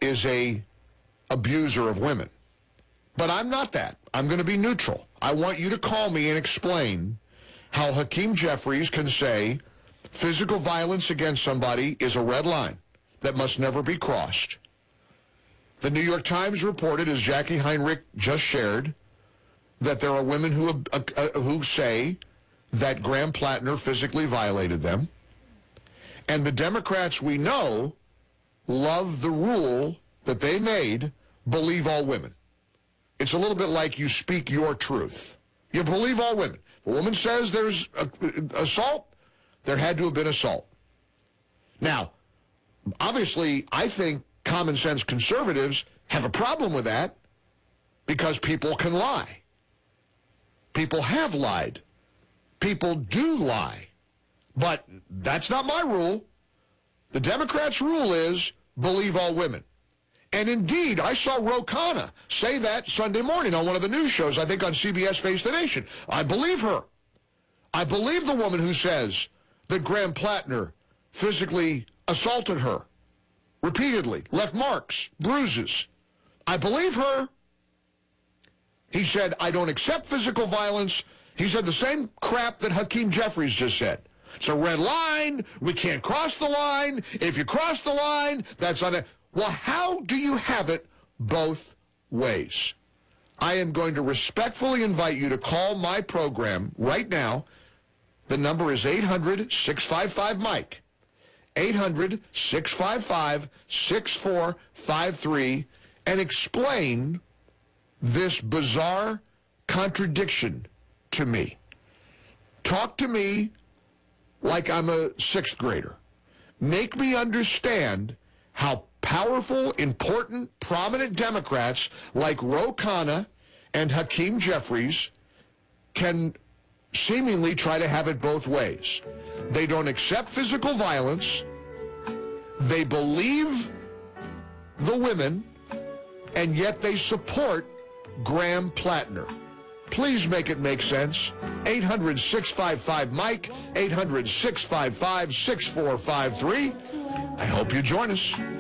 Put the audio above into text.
is a abuser of women. But I'm not that. I'm going to be neutral. I want you to call me and explain how Hakeem Jeffries can say physical violence against somebody is a red line that must never be crossed. The New York Times reported, as Jackie Heinrich just shared, that there are women who say that Graham Plattner physically violated them. And the Democrats we know love the rule that they made, believe all women. It's a little bit like you speak your truth. You believe all women. If a woman says there's assault, there had to have been assault. Now, obviously, I think common sense conservatives have a problem with that because people can lie. People have lied. People do lie. But that's not my rule. The Democrats' rule is believe all women. And indeed, I saw Ro Khanna say that Sunday morning on one of the news shows, I think on CBS Face the Nation. I believe her. I believe the woman who says that Graham Plattner physically assaulted her repeatedly, left marks, bruises. I believe her. He said, I don't accept physical violence. He said the same crap that Hakeem Jeffries just said. It's a red line. We can't cross the line. If you cross the line, that's on it. Well, how do you have it both ways? I am going to respectfully invite you to call my program right now. The number is 800-655-MIKE. 800-655-6453, and explain this bizarre contradiction to me. Talk to me like I'm a sixth grader. Make me understand how powerful, important, prominent Democrats like Ro Khanna and Hakeem Jeffries can seemingly try to have it both ways. They don't accept physical violence. They believe the women, and yet they support Graham Plattner. Please make it make sense. 800-655-MIKE, 800-655-6453. I hope you join us.